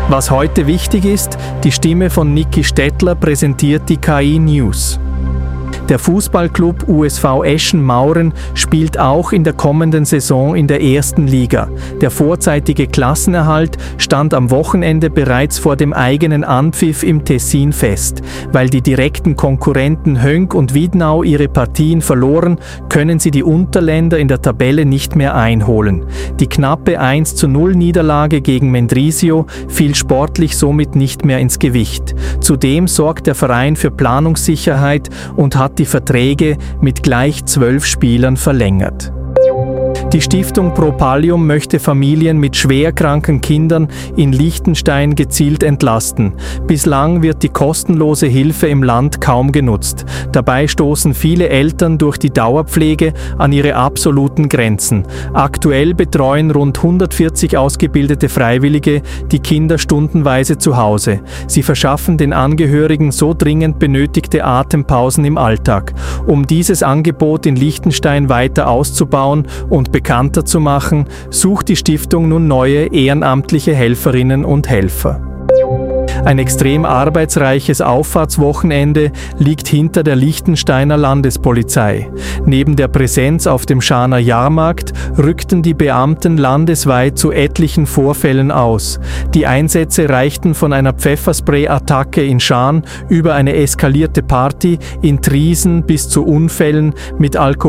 Was heute wichtig ist, die Stimme von Niki Stettler präsentiert die KI News. Der Fußballclub USV Eschen-Mauren spielt auch in der kommenden Saison in der ersten Liga. Der vorzeitige Klassenerhalt stand am Wochenende bereits vor dem eigenen Anpfiff im Tessin fest. Weil die direkten Konkurrenten Höngg und Wiednau ihre Partien verloren, können sie die Unterländer in der Tabelle nicht mehr einholen. Die knappe 1:0 Niederlage gegen Mendrisio fiel sportlich somit nicht mehr ins Gewicht. Zudem sorgt der Verein für Planungssicherheit und hat die Verträge mit gleich 12 Spielern verlängert. Die Stiftung Pro Pallium möchte Familien mit schwerkranken Kindern in Liechtenstein gezielt entlasten. Bislang wird die kostenlose Hilfe im Land kaum genutzt. Dabei stoßen viele Eltern durch die Dauerpflege an ihre absoluten Grenzen. Aktuell betreuen rund 140 ausgebildete Freiwillige die Kinder stundenweise zu Hause. Sie verschaffen den Angehörigen so dringend benötigte Atempausen im Alltag. Um dieses Angebot in Liechtenstein weiter auszubauen und bekannter zu machen, sucht die Stiftung nun neue ehrenamtliche Helferinnen und Helfer. Ein extrem arbeitsreiches Auffahrtswochenende liegt hinter der Liechtensteiner Landespolizei. Neben der Präsenz auf dem Scharner Jahrmarkt rückten die Beamten landesweit zu etlichen Vorfällen aus. Die Einsätze reichten von einer Pfefferspray-Attacke in Scharn über eine eskalierte Party in Triesen bis zu Unfällen mit Alkohol